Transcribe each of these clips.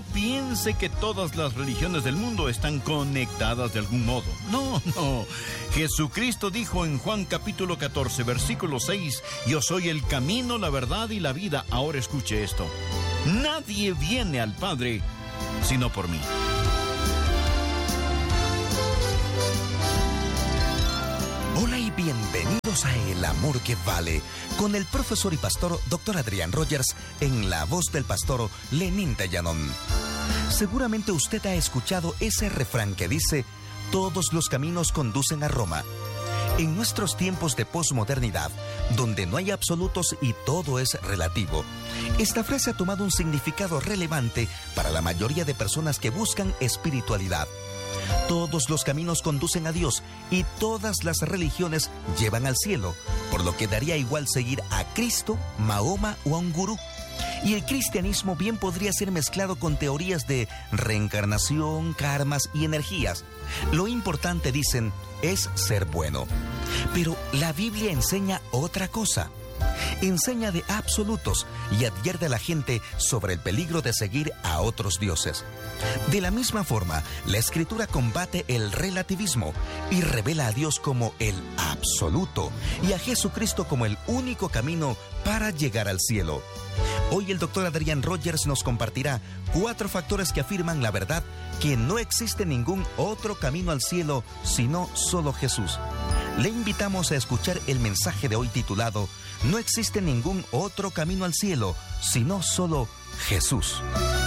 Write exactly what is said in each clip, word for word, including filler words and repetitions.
No piense que todas las religiones del mundo están conectadas de algún modo. No, no. Jesucristo dijo en Juan capítulo catorce, versículo seis, yo soy el camino, la verdad y la vida. Ahora escuche esto. Nadie viene al Padre sino por mí. Hola y bienvenidos a El Amor que Vale, con el profesor y pastor doctor Adrián Rogers, en la voz del pastor Lenín Tellanón. Seguramente usted ha escuchado ese refrán que dice, todos los caminos conducen a Roma. En nuestros tiempos de posmodernidad, donde no hay absolutos y todo es relativo, esta frase ha tomado un significado relevante para la mayoría de personas que buscan espiritualidad. Todos los caminos conducen a Dios y todas las religiones llevan al cielo, por lo que daría igual seguir a Cristo, Mahoma o a un gurú. Y el cristianismo bien podría ser mezclado con teorías de reencarnación, karmas y energías. Lo importante, dicen, es ser bueno. Pero la Biblia enseña otra cosa. Enseña de absolutos y advierte a la gente sobre el peligro de seguir a otros dioses. De la misma forma, la Escritura combate el relativismo y revela a Dios como el absoluto y a Jesucristo como el único camino para llegar al cielo. Hoy el doctor Adrián Rogers nos compartirá cuatro factores que afirman la verdad que no existe ningún otro camino al cielo sino solo Jesús. Le invitamos a escuchar el mensaje de hoy titulado No existe ningún otro camino al cielo, sino solo Jesús.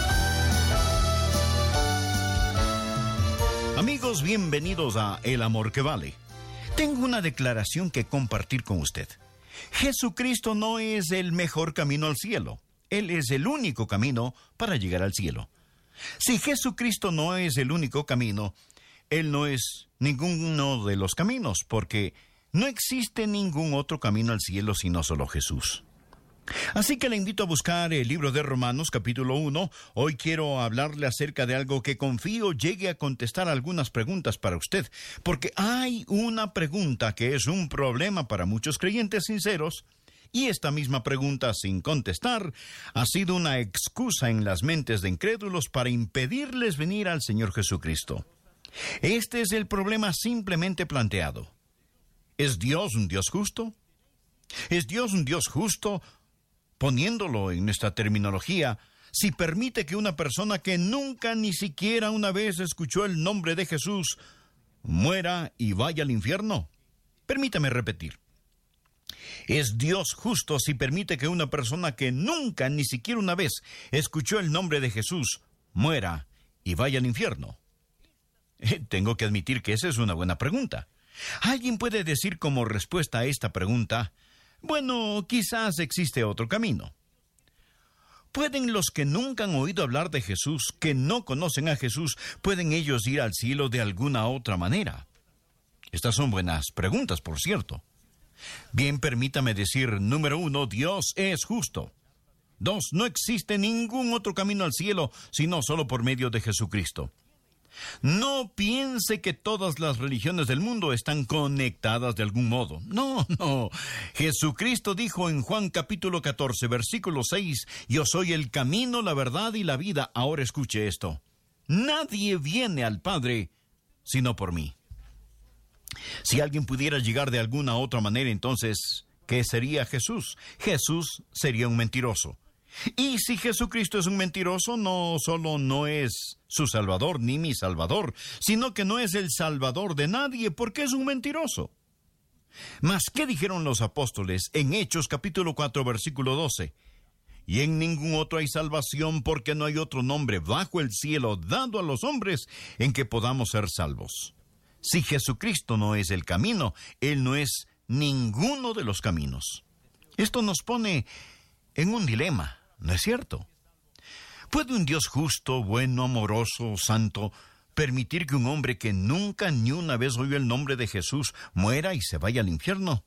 Amigos, bienvenidos a El Amor que Vale. Tengo una declaración que compartir con usted. Jesucristo no es el mejor camino al cielo. Él es el único camino para llegar al cielo. Si Jesucristo no es el único camino, Él no es ninguno de los caminos, porque no existe ningún otro camino al cielo sino solo Jesús. Así que le invito a buscar el libro de Romanos, capítulo uno. Hoy quiero hablarle acerca de algo que confío llegue a contestar algunas preguntas para usted, porque hay una pregunta que es un problema para muchos creyentes sinceros, y esta misma pregunta, sin contestar, ha sido una excusa en las mentes de incrédulos para impedirles venir al Señor Jesucristo. Este es el problema simplemente planteado. ¿Es Dios un Dios justo? ¿Es Dios un Dios justo? Poniéndolo en nuestra terminología, si permite que una persona que nunca ni siquiera una vez escuchó el nombre de Jesús muera y vaya al infierno. Permítame repetir. ¿Es Dios justo si permite que una persona que nunca ni siquiera una vez escuchó el nombre de Jesús muera y vaya al infierno? Tengo que admitir que esa es una buena pregunta. Alguien puede decir como respuesta a esta pregunta, bueno, quizás existe otro camino. ¿Pueden los que nunca han oído hablar de Jesús, que no conocen a Jesús, pueden ellos ir al cielo de alguna otra manera? Estas son buenas preguntas, por cierto. Bien, permítame decir, número uno, Dios es justo. Dos, no existe ningún otro camino al cielo, sino solo por medio de Jesucristo. No piense que todas las religiones del mundo están conectadas de algún modo. No, no. Jesucristo dijo en Juan capítulo catorce, versículo seis, yo soy el camino, la verdad y la vida. Ahora escuche esto. Nadie viene al Padre sino por mí. Si alguien pudiera llegar de alguna otra manera, entonces, ¿qué sería Jesús? Jesús sería un mentiroso. Y si Jesucristo es un mentiroso, no solo no es su Salvador ni mi Salvador, sino que no es el Salvador de nadie porque es un mentiroso. Mas, ¿qué dijeron los apóstoles en Hechos capítulo cuatro, versículo doce? Y en ningún otro hay salvación porque no hay otro nombre bajo el cielo dado a los hombres en que podamos ser salvos. Si Jesucristo no es el camino, Él no es ninguno de los caminos. Esto nos pone en un dilema. ¿No es cierto? ¿Puede un Dios justo, bueno, amoroso, santo, permitir que un hombre que nunca ni una vez oyó el nombre de Jesús muera y se vaya al infierno?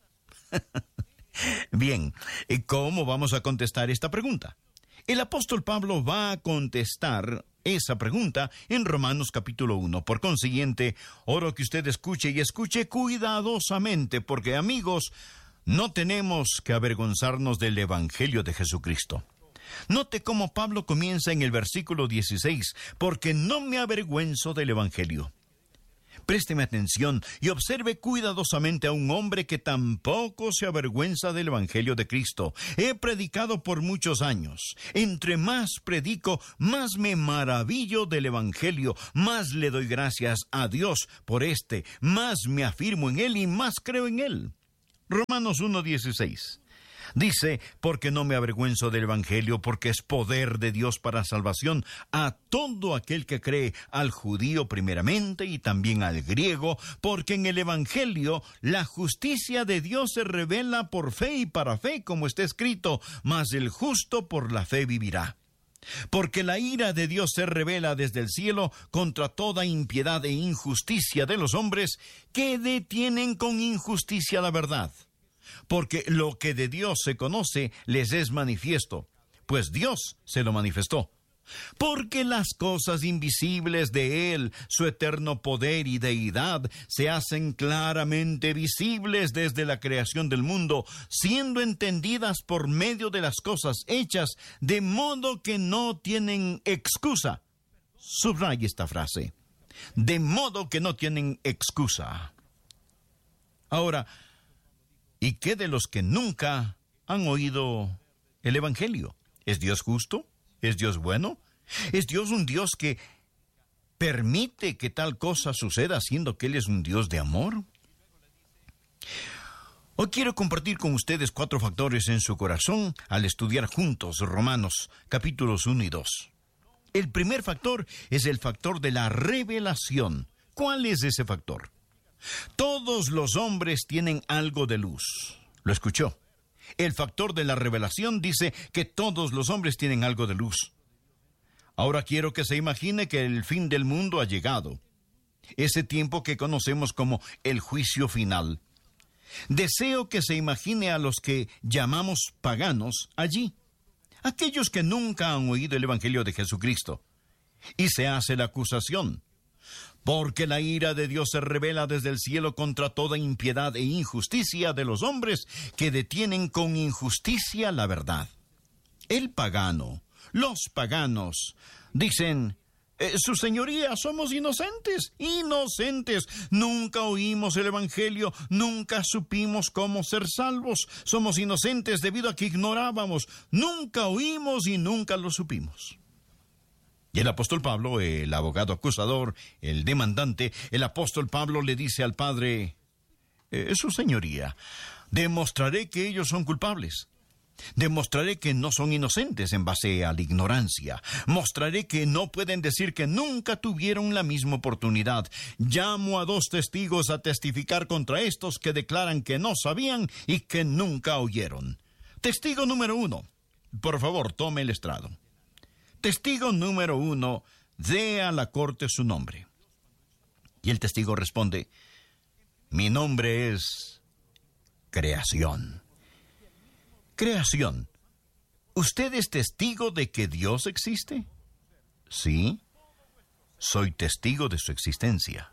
Bien, ¿cómo vamos a contestar esta pregunta? El apóstol Pablo va a contestar esa pregunta en Romanos capítulo uno. Por consiguiente, oro que usted escuche y escuche cuidadosamente, porque amigos, no tenemos que avergonzarnos del Evangelio de Jesucristo. Note cómo Pablo comienza en el versículo dieciséis, porque no me avergüenzo del Evangelio. Présteme atención y observe cuidadosamente a un hombre que tampoco se avergüenza del Evangelio de Cristo. He predicado por muchos años. Entre más predico, más me maravillo del Evangelio, más le doy gracias a Dios por este, más me afirmo en él y más creo en él. Romanos uno dieciséis. Dice, porque no me avergüenzo del Evangelio, porque es poder de Dios para salvación a todo aquel que cree, al judío primeramente y también al griego, porque en el Evangelio la justicia de Dios se revela por fe y para fe, como está escrito, mas el justo por la fe vivirá. Porque la ira de Dios se revela desde el cielo contra toda impiedad e injusticia de los hombres que detienen con injusticia la verdad. Porque lo que de Dios se conoce les es manifiesto, pues Dios se lo manifestó. Porque las cosas invisibles de Él, su eterno poder y deidad, se hacen claramente visibles desde la creación del mundo, siendo entendidas por medio de las cosas hechas, de modo que no tienen excusa. Subraya esta frase. De modo que no tienen excusa. Ahora, ¿y qué de los que nunca han oído el Evangelio? ¿Es Dios justo? ¿Es Dios bueno? ¿Es Dios un Dios que permite que tal cosa suceda, siendo que Él es un Dios de amor? Hoy quiero compartir con ustedes cuatro factores en su corazón al estudiar juntos Romanos capítulos uno y dos. El primer factor es el factor de la revelación. ¿Cuál es ese factor? Todos los hombres tienen algo de luz. ¿Lo escuchó? El factor de la revelación dice que todos los hombres tienen algo de luz. Ahora quiero que se imagine que el fin del mundo ha llegado. Ese tiempo que conocemos como el juicio final. Deseo que se imagine a los que llamamos paganos allí. Aquellos que nunca han oído el Evangelio de Jesucristo. Y se hace la acusación. Porque la ira de Dios se revela desde el cielo contra toda impiedad e injusticia de los hombres que detienen con injusticia la verdad. El pagano, los paganos, dicen, eh, su señoría, somos inocentes, inocentes. Nunca oímos el Evangelio, nunca supimos cómo ser salvos. Somos inocentes debido a que ignorábamos. Nunca oímos y nunca lo supimos. Y el apóstol Pablo, el abogado acusador, el demandante, el apóstol Pablo le dice al Padre, eh, su señoría, demostraré que ellos son culpables. Demostraré que no son inocentes en base a la ignorancia. Mostraré que no pueden decir que nunca tuvieron la misma oportunidad. Llamo a dos testigos a testificar contra estos que declaran que no sabían y que nunca oyeron. Testigo número uno. Por favor, tome el estrado. Testigo número uno, dé a la corte su nombre. Y el testigo responde, mi nombre es Creación. Creación, ¿usted es testigo de que Dios existe? Sí, soy testigo de su existencia.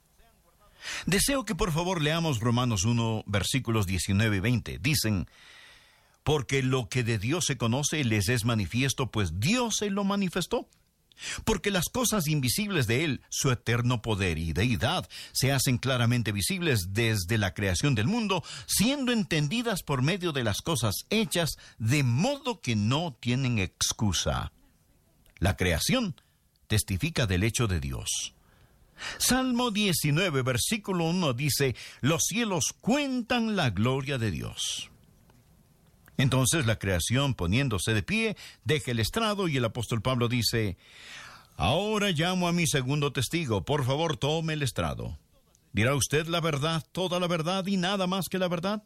Deseo que por favor leamos Romanos uno, versículos diecinueve y veinte. Dicen, porque lo que de Dios se conoce les es manifiesto, pues Dios se lo manifestó. Porque las cosas invisibles de Él, su eterno poder y deidad, se hacen claramente visibles desde la creación del mundo, siendo entendidas por medio de las cosas hechas, de modo que no tienen excusa. La creación testifica del hecho de Dios. Salmo diecinueve, versículo uno dice, los cielos cuentan la gloria de Dios. Entonces la creación, poniéndose de pie, deja el estrado y el apóstol Pablo dice, ahora llamo a mi segundo testigo, por favor tome el estrado. ¿Dirá usted la verdad, toda la verdad y nada más que la verdad?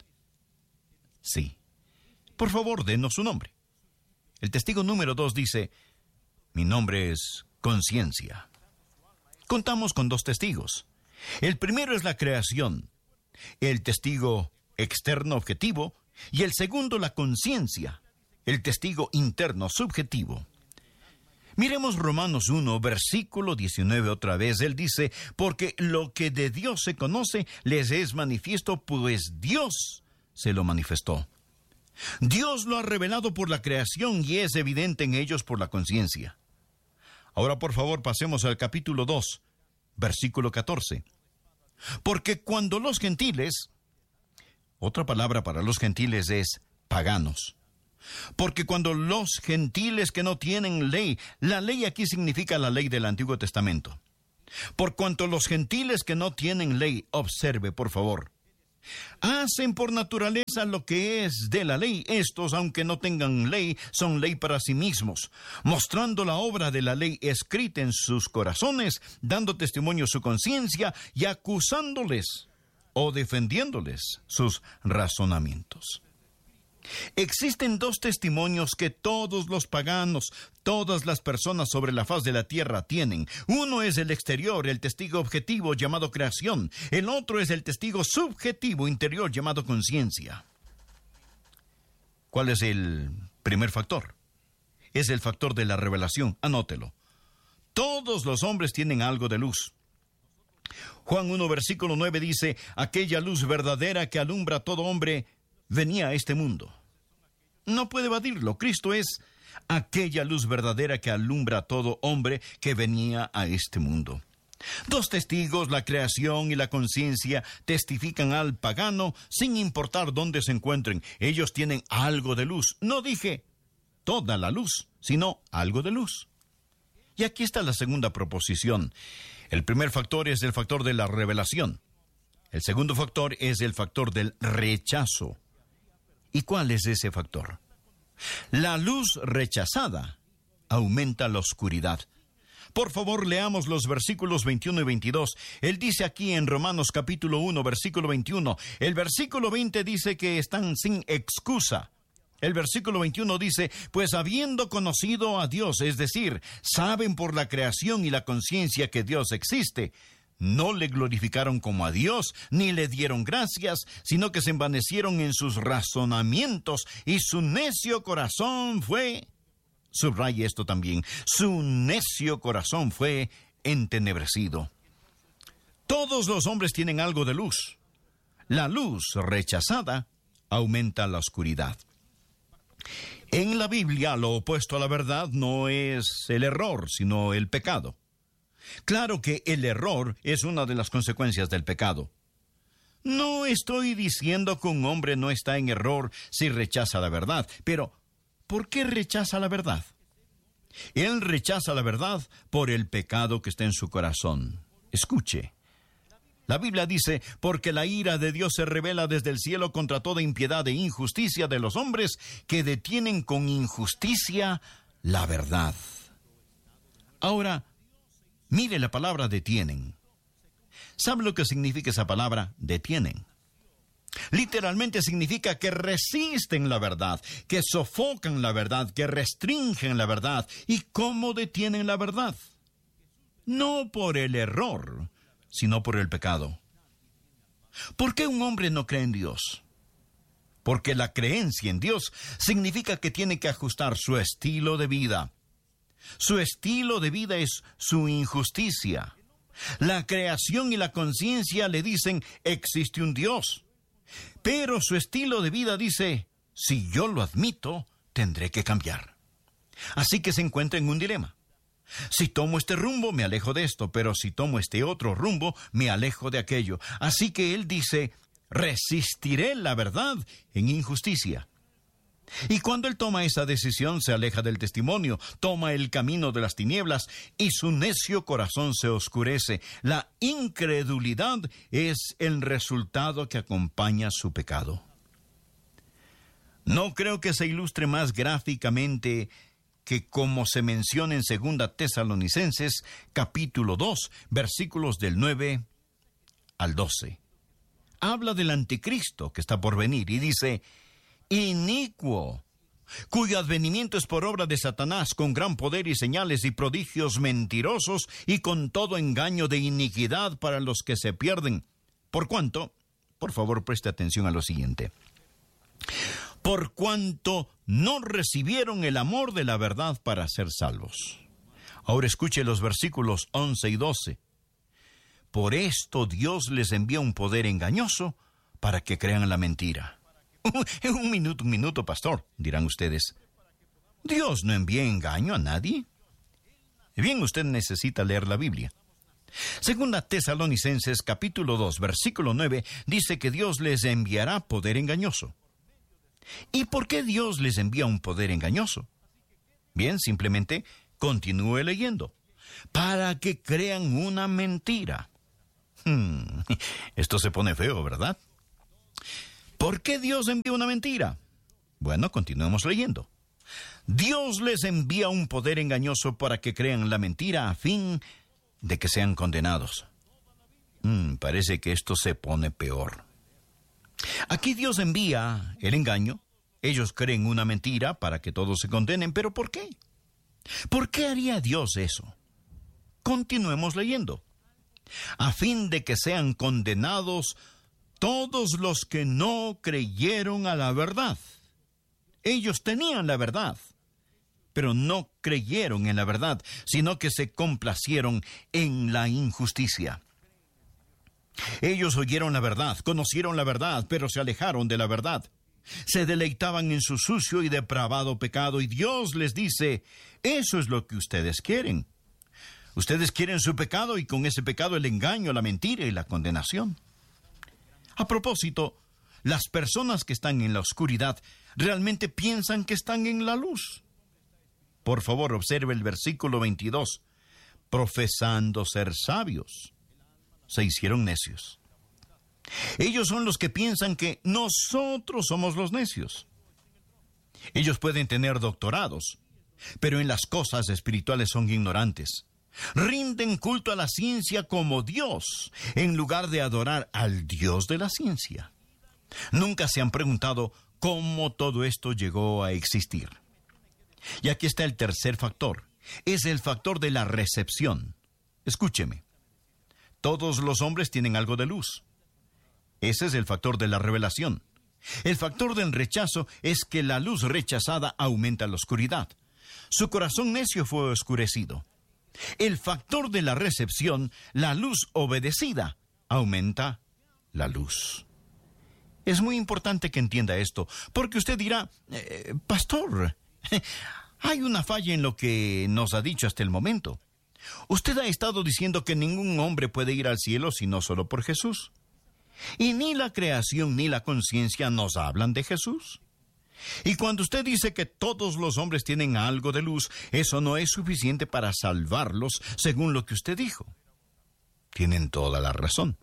Sí. Por favor, denos su nombre. El testigo número dos dice, mi nombre es Conciencia. Contamos con dos testigos. El primero es la creación, el testigo externo objetivo, y el segundo la conciencia, el testigo interno subjetivo. Miremos Romanos uno, versículo diecinueve otra vez. Él dice, porque lo que de Dios se conoce les es manifiesto, pues Dios se lo manifestó. Dios lo ha revelado por la creación y es evidente en ellos por la conciencia. Ahora, por favor, pasemos al capítulo dos, versículo catorce. Porque cuando los gentiles, otra palabra para los gentiles es paganos. Porque cuando los gentiles que no tienen ley, la ley aquí significa la ley del Antiguo Testamento. Por cuanto los gentiles que no tienen ley, observe por favor, hacen por naturaleza lo que es de la ley. Estos, aunque no tengan ley, son ley para sí mismos, mostrando la obra de la ley escrita en sus corazones, dando testimonio su conciencia y acusándoles o defendiéndoles sus razonamientos. Existen dos testimonios que todos los paganos, todas las personas sobre la faz de la tierra tienen. Uno es el exterior, el testigo objetivo llamado creación. El otro es el testigo subjetivo interior llamado conciencia. ¿Cuál es el primer factor? Es el factor de la revelación. Anótelo. Todos los hombres tienen algo de luz. Juan uno, versículo nueve dice, aquella luz verdadera que alumbra a todo hombre venía a este mundo. No puede evadirlo. Cristo es aquella luz verdadera que alumbra a todo hombre que venía a este mundo. Dos testigos, la creación y la conciencia, testifican al pagano sin importar dónde se encuentren. Ellos tienen algo de luz. No dije toda la luz, sino algo de luz. Y aquí está la segunda proposición. El primer factor es el factor de la revelación. El segundo factor es el factor del rechazo. ¿Y cuál es ese factor? La luz rechazada aumenta la oscuridad. Por favor, leamos los versículos veintiuno y veintidós. Él dice aquí en Romanos capítulo uno, versículo veintiuno. El versículo veinte dice que están sin excusa. El versículo veintiuno dice, pues habiendo conocido a Dios, es decir, saben por la creación y la conciencia que Dios existe, no le glorificaron como a Dios, ni le dieron gracias, sino que se envanecieron en sus razonamientos, y su necio corazón fue, subraye esto también, su necio corazón fue entenebrecido. Todos los hombres tienen algo de luz. La luz rechazada aumenta la oscuridad. En la Biblia, lo opuesto a la verdad no es el error, sino el pecado. Claro que el error es una de las consecuencias del pecado. No estoy diciendo que un hombre no está en error si rechaza la verdad, pero ¿por qué rechaza la verdad? Él rechaza la verdad por el pecado que está en su corazón. Escuche. La Biblia dice, porque la ira de Dios se revela desde el cielo contra toda impiedad e injusticia de los hombres que detienen con injusticia la verdad. Ahora, mire la palabra detienen. ¿Sabe lo que significa esa palabra detienen? Literalmente significa que resisten la verdad, que sofocan la verdad, que restringen la verdad. ¿Y cómo detienen la verdad? No por el error, sino por el pecado. ¿Por qué un hombre no cree en Dios? Porque la creencia en Dios significa que tiene que ajustar su estilo de vida. Su estilo de vida es su injusticia. La creación y la conciencia le dicen, existe un Dios. Pero su estilo de vida dice, si yo lo admito, tendré que cambiar. Así que se encuentra en un dilema. Si tomo este rumbo, me alejo de esto, pero si tomo este otro rumbo, me alejo de aquello. Así que él dice, resistiré la verdad en injusticia. Y cuando él toma esa decisión, se aleja del testimonio, toma el camino de las tinieblas, y su necio corazón se oscurece. La incredulidad es el resultado que acompaña su pecado. No creo que se ilustre más gráficamente que como se menciona en Segunda Tesalonicenses, capítulo dos, versículos del nueve al doce. Habla del anticristo que está por venir y dice, inicuo, cuyo advenimiento es por obra de Satanás, con gran poder y señales y prodigios mentirosos, y con todo engaño de iniquidad para los que se pierden. Por cuanto, por favor preste atención a lo siguiente, por cuanto no recibieron el amor de la verdad para ser salvos. Ahora escuche los versículos once y doce. Por esto Dios les envía un poder engañoso para que crean la mentira, Un minuto, un minuto, pastor, dirán ustedes. Dios no envía engaño a nadie. Bien, usted necesita leer la Biblia. Segunda Tesalonicenses capítulo dos, versículo nueve, dice que Dios les enviará poder engañoso. ¿Y por qué Dios les envía un poder engañoso? Bien, simplemente continúe leyendo. Para que crean una mentira. Hmm, esto se pone feo, ¿verdad? ¿Por qué Dios envía una mentira? Bueno, continuemos leyendo. Dios les envía un poder engañoso para que crean la mentira a fin de que sean condenados. Hmm, parece que esto se pone peor. Aquí Dios envía el engaño. Ellos creen una mentira para que todos se condenen. ¿Pero por qué? ¿Por qué haría Dios eso? Continuemos leyendo. A fin de que sean condenados todos los que no creyeron a la verdad. Ellos tenían la verdad, pero no creyeron en la verdad, sino que se complacieron en la injusticia. Ellos oyeron la verdad, conocieron la verdad, pero se alejaron de la verdad. Se deleitaban en su sucio y depravado pecado, y Dios les dice, eso es lo que ustedes quieren. Ustedes quieren su pecado y con ese pecado el engaño, la mentira y la condenación. A propósito, las personas que están en la oscuridad realmente piensan que están en la luz. Por favor, observe el versículo veintidós. Profesando ser sabios, se hicieron necios. Ellos son los que piensan que nosotros somos los necios. Ellos pueden tener doctorados, pero en las cosas espirituales son ignorantes. Rinden culto a la ciencia como Dios, en lugar de adorar al Dios de la ciencia. Nunca se han preguntado cómo todo esto llegó a existir. Y aquí está el tercer factor. Es el factor de la recepción. Escúcheme. Todos los hombres tienen algo de luz. Ese es el factor de la revelación. El factor del rechazo es que la luz rechazada aumenta la oscuridad. Su corazón necio fue oscurecido. El factor de la recepción, la luz obedecida, aumenta la luz. Es muy importante que entienda esto, porque usted dirá, eh, pastor, hay una falla en lo que nos ha dicho hasta el momento. Usted ha estado diciendo que ningún hombre puede ir al cielo sino solo por Jesús. Y ni la creación ni la conciencia nos hablan de Jesús. Y cuando usted dice que todos los hombres tienen algo de luz, eso no es suficiente para salvarlos, según lo que usted dijo. Tienen toda la razón.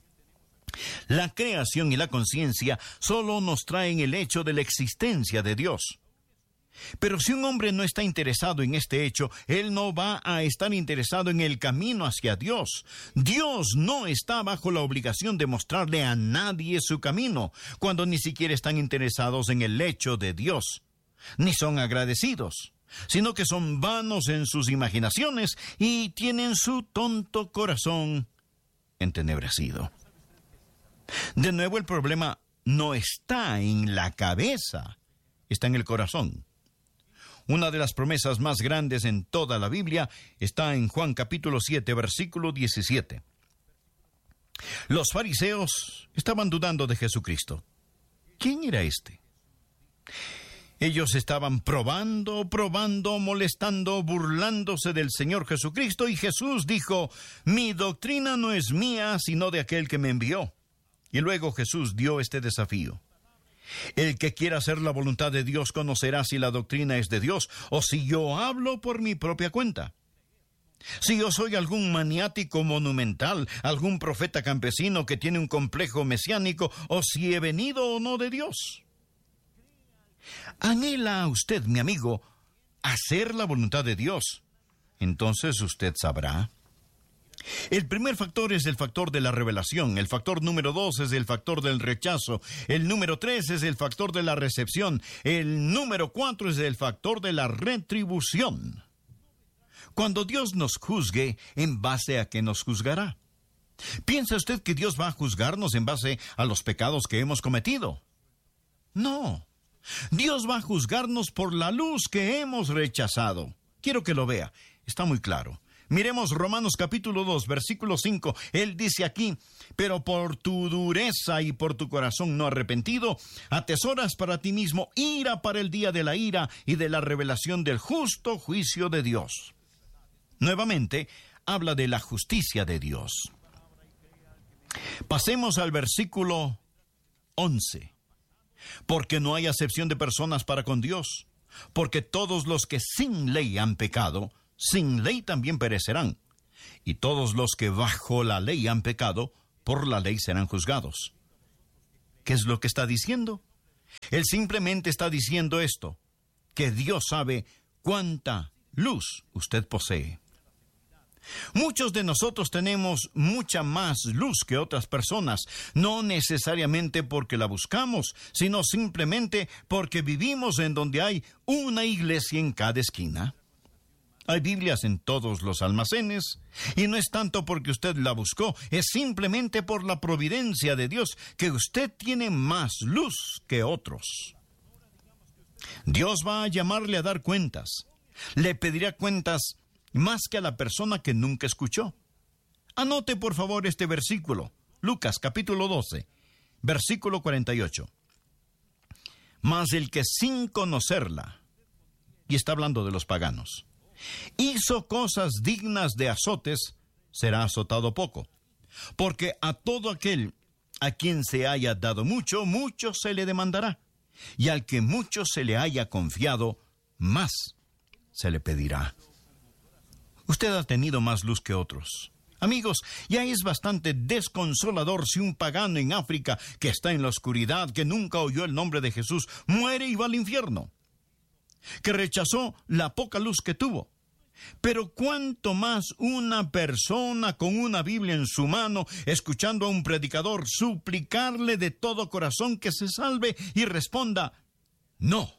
La creación y la conciencia solo nos traen el hecho de la existencia de Dios. Pero si un hombre no está interesado en este hecho, él no va a estar interesado en el camino hacia Dios. Dios no está bajo la obligación de mostrarle a nadie su camino, cuando ni siquiera están interesados en el hecho de Dios, ni son agradecidos, sino que son vanos en sus imaginaciones y tienen su tonto corazón entenebrecido. De nuevo, el problema no está en la cabeza, está en el corazón. Una de las promesas más grandes en toda la Biblia está en Juan capítulo siete, versículo diecisiete. Los fariseos estaban dudando de Jesucristo. ¿Quién era este? Ellos estaban probando, probando, molestando, burlándose del Señor Jesucristo, y Jesús dijo, mi doctrina no es mía, sino de aquel que me envió. Y luego Jesús dio este desafío. El que quiera hacer la voluntad de Dios conocerá si la doctrina es de Dios o si yo hablo por mi propia cuenta. Si yo soy algún maniático monumental, algún profeta campesino que tiene un complejo mesiánico, o si he venido o no de Dios. ¿Anhela usted, mi amigo, hacer la voluntad de Dios? Entonces usted sabrá. El primer factor es el factor de la revelación, el factor número dos es el factor del rechazo, el número tres es el factor de la recepción, el número cuatro es el factor de la retribución. Cuando Dios nos juzgue, ¿en base a qué nos juzgará? ¿Piensa usted que Dios va a juzgarnos en base a los pecados que hemos cometido? No. Dios va a juzgarnos por la luz que hemos rechazado. Quiero que lo vea. Está muy claro. Miremos Romanos capítulo dos, versículo cinco. Él dice aquí: pero por tu dureza y por tu corazón no arrepentido, atesoras para ti mismo ira para el día de la ira y de la revelación del justo juicio de Dios. Nuevamente, habla de la justicia de Dios. Pasemos al versículo once. Porque no hay acepción de personas para con Dios, porque todos los que sin ley han pecado, sin ley también perecerán, y todos los que bajo la ley han pecado, por la ley serán juzgados. ¿Qué es lo que está diciendo? Él simplemente está diciendo esto, que Dios sabe cuánta luz usted posee. Muchos de nosotros tenemos mucha más luz que otras personas, no necesariamente porque la buscamos, sino simplemente porque vivimos en donde hay una iglesia en cada esquina. Hay Biblias en todos los almacenes, y no es tanto porque usted la buscó, es simplemente por la providencia de Dios que usted tiene más luz que otros. Dios va a llamarle a dar cuentas. Le pedirá cuentas más que a la persona que nunca escuchó. Anote por favor este versículo, Lucas capítulo doce, versículo cuarenta y ocho. Mas el que sin conocerla, y está hablando de los paganos, hizo cosas dignas de azotes, será azotado poco. Porque a todo aquel a quien se haya dado mucho, mucho se le demandará. Y al que mucho se le haya confiado, más se le pedirá. Usted ha tenido más luz que otros. Amigos, ya es bastante desconsolador si un pagano en África que está en la oscuridad, que nunca oyó el nombre de Jesús, muere y va al infierno, que rechazó la poca luz que tuvo. Pero cuánto más una persona con una Biblia en su mano, escuchando a un predicador suplicarle de todo corazón que se salve y responda: no.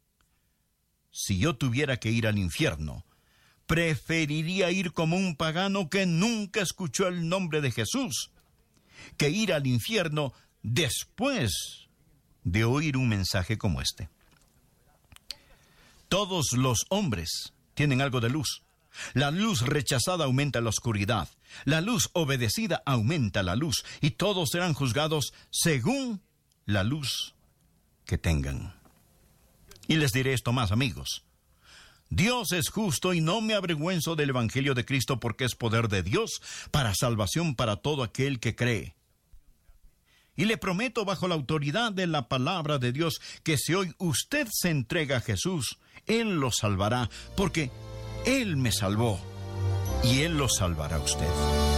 Si yo tuviera que ir al infierno, preferiría ir como un pagano que nunca escuchó el nombre de Jesús, que ir al infierno después de oír un mensaje como este. Todos los hombres tienen algo de luz. La luz rechazada aumenta la oscuridad. La luz obedecida aumenta la luz. Y todos serán juzgados según la luz que tengan. Y les diré esto más, amigos. Dios es justo y no me avergüenzo del Evangelio de Cristo, porque es poder de Dios para salvación para todo aquel que cree. Y le prometo bajo la autoridad de la palabra de Dios que si hoy usted se entrega a Jesús, Él lo salvará, porque Él me salvó y Él lo salvará a usted.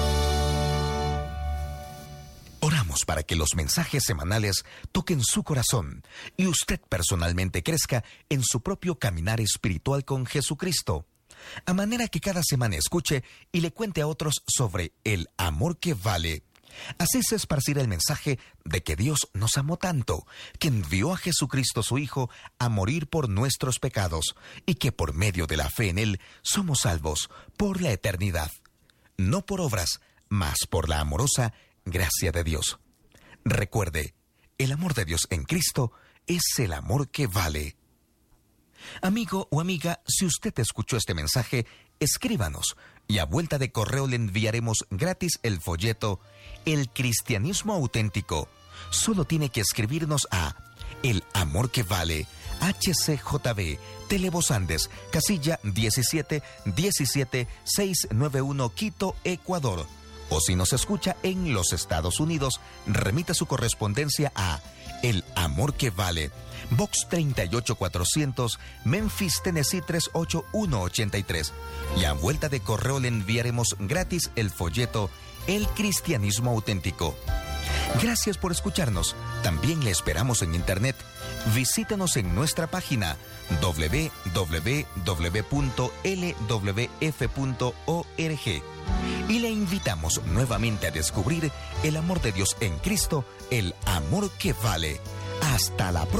Oramos para que los mensajes semanales toquen su corazón y usted personalmente crezca en su propio caminar espiritual con Jesucristo, a manera que cada semana escuche y le cuente a otros sobre el amor que vale. Así se esparcirá el mensaje de que Dios nos amó tanto, que envió a Jesucristo su Hijo a morir por nuestros pecados, y que por medio de la fe en Él somos salvos por la eternidad. No por obras, mas por la amorosa gracia de Dios. Recuerde, el amor de Dios en Cristo es el amor que vale. Amigo o amiga, si usted escuchó este mensaje, escríbanos y a vuelta de correo le enviaremos gratis el folleto El Cristianismo Auténtico. Solo tiene que escribirnos a El Amor que Vale, H C J B, Televos Andes, casilla diecisiete diecisiete seiscientos noventa y uno, Quito, Ecuador. O si nos escucha en los Estados Unidos, remita su correspondencia a El Amor que Vale, Box treinta y ocho cuatrocientos, Memphis, Tennessee tres ocho uno ocho tres. Y a vuelta de correo le enviaremos gratis el folleto El Cristianismo Auténtico. Gracias por escucharnos. También le esperamos en internet. Visítenos en nuestra página doble u doble u doble u punto l w f punto org y le invitamos nuevamente a descubrir el amor de Dios en Cristo, el amor que vale. Hasta la próxima.